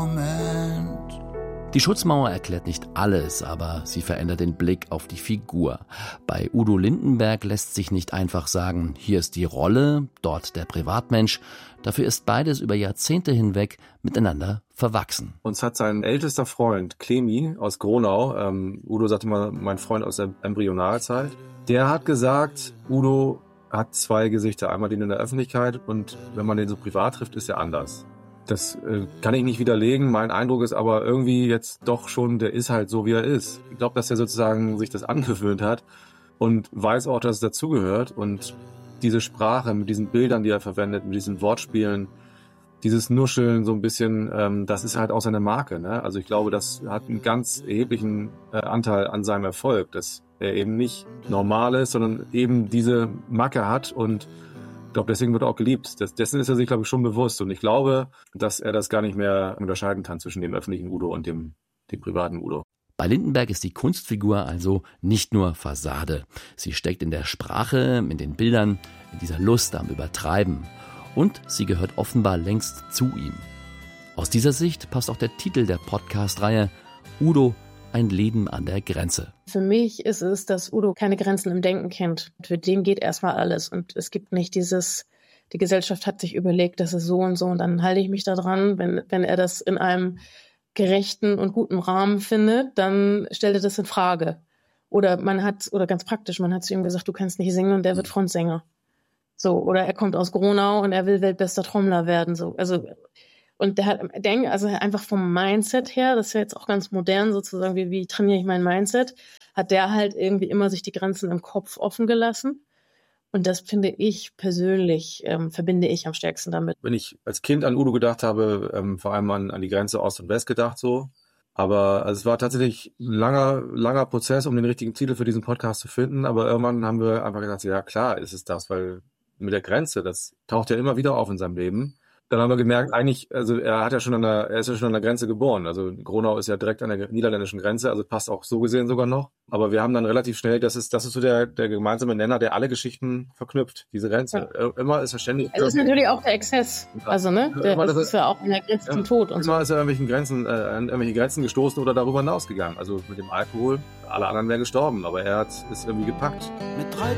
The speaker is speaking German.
Moment. Die Schutzmauer erklärt nicht alles, aber sie verändert den Blick auf die Figur. Bei Udo Lindenberg lässt sich nicht einfach sagen, hier ist die Rolle, dort der Privatmensch. Dafür ist beides über Jahrzehnte hinweg miteinander verwachsen. Uns hat sein ältester Freund, Clemi aus Gronau, Udo sagte mal, mein Freund aus der Embryonalzeit, der hat gesagt, Udo hat zwei Gesichter. Einmal den in der Öffentlichkeit und wenn man den so privat trifft, ist er anders. Das kann ich nicht widerlegen. Mein Eindruck ist aber irgendwie jetzt doch schon, der ist halt so, wie er ist. Ich glaube, dass er sozusagen sich das angewöhnt hat und weiß auch, dass es dazugehört. Und diese Sprache mit diesen Bildern, die er verwendet, mit diesen Wortspielen, dieses Nuscheln so ein bisschen, das ist halt auch seine Marke, ne? Also ich glaube, das hat einen ganz erheblichen Anteil an seinem Erfolg, dass er eben nicht normal ist, sondern eben diese Macke hat und ich glaube, deswegen wird er auch geliebt. Dessen ist er sich, glaube ich, schon bewusst. Und ich glaube, dass er das gar nicht mehr unterscheiden kann zwischen dem öffentlichen Udo und dem privaten Udo. Bei Lindenberg ist die Kunstfigur also nicht nur Fassade. Sie steckt in der Sprache, in den Bildern, in dieser Lust am Übertreiben. Und sie gehört offenbar längst zu ihm. Aus dieser Sicht passt auch der Titel der Podcast-Reihe Udo, ein Leben an der Grenze. Für mich ist es, dass Udo keine Grenzen im Denken kennt. Für den geht erstmal alles. Und es gibt nicht die Gesellschaft hat sich überlegt, das ist so und so und dann halte ich mich da dran. Wenn er das in einem gerechten und guten Rahmen findet, dann stellt er das in Frage. Oder ganz praktisch, man hat zu ihm gesagt, du kannst nicht singen und der wird Frontsänger. So, oder er kommt aus Gronau und er will weltbester Trommler werden. So, und der hat, einfach vom Mindset her, das ist ja jetzt auch ganz modern sozusagen, wie trainiere ich mein Mindset, hat der halt irgendwie immer sich die Grenzen im Kopf offen gelassen. Und das finde ich persönlich, verbinde ich am stärksten damit. Wenn ich als Kind an Udo gedacht habe, vor allem an die Grenze Ost und West gedacht so. Aber es war tatsächlich ein langer Prozess, um den richtigen Titel für diesen Podcast zu finden. Aber irgendwann haben wir einfach gedacht, ja klar ist es das, weil mit der Grenze, das taucht ja immer wieder auf in seinem Leben. Dann haben wir gemerkt, eigentlich, also er ist ja schon an der Grenze geboren. Also Gronau ist ja direkt an der niederländischen Grenze, also passt auch so gesehen sogar noch. Aber wir haben dann relativ schnell, das ist so der gemeinsame Nenner, der alle Geschichten verknüpft, diese Grenze. Ja. Immer ist er ständig. Es ist natürlich auch der Exzess. Also, ne? Das ist ja auch in der Grenze zum Tod und so. Immer ist er an irgendwelche Grenzen gestoßen oder darüber hinausgegangen. Also mit dem Alkohol, alle anderen wären gestorben, aber er ist irgendwie gepackt. Mit 3